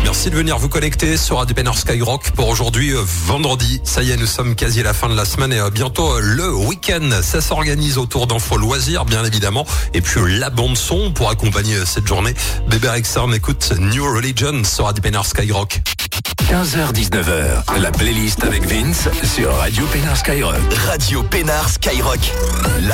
Merci de venir vous connecter sur Radio Pénard Skyrock pour aujourd'hui, vendredi. Ça y est, nous sommes quasi à la fin de la semaine et bientôt le week-end. Ça s'organise autour d'Info Loisirs, bien évidemment. Et puis la bande son pour accompagner cette journée. Bébé Rexha, on écoute New Religion sur Radio Pénard Skyrock. 15h-19h, la playlist avec Vince sur Radio Pénard Skyrock. Radio Pénard Skyrock.